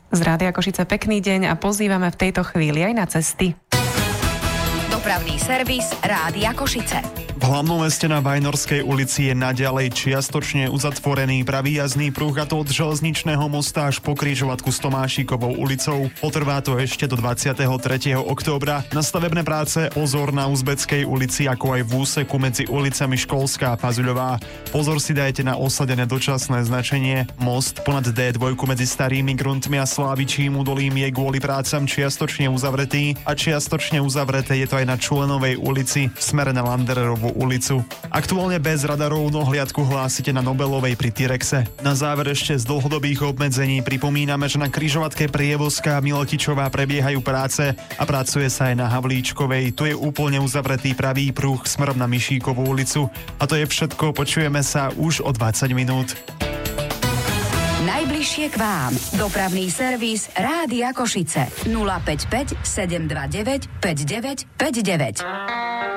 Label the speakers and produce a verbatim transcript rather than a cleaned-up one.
Speaker 1: Z Rádia Košice pekný deň a pozývame v tejto chvíli aj na cesty.
Speaker 2: Dopravný servis Rádia Košice.
Speaker 3: V hlavnom meste na Vajnorskej ulici je naďalej čiastočne uzatvorený pravý jazdný pruh, a to od železničného mosta až po križovatku s Tomášikovou ulicou. Potrvá to ešte do dvadsiateho tretieho októbra. Na stavebné práce pozor na Uzbeckej ulici, ako aj v úseku medzi ulicami Školská a Pazuľová. Pozor si dajte na osadené dočasné značenie. Most ponad dé dva medzi Starými Gruntmi a Slávičím údolím je kvôli prácam čiastočne uzavretý a čiastočne uzavreté je to aj na Čulenovej ulici v smere na Landererovú ulicu. Aktuálne bez radarov nohliadku hlásite na Nobelovej pri Tyrexe. Na záver ešte z dlhodobých obmedzení pripomíname, že na križovatke Prievozka a Milotičová prebiehajú práce a pracuje sa aj na Havlíčkovej. Tu je úplne uzavretý pravý pruh smerom na Mišíkovú ulicu. A to je všetko, počujeme sa už o dvadsať minút.
Speaker 2: Najbližšie k vám. Dopravný servis Rádia Košice. nula päť päť sedem dva deväť päť deväť päť deväť.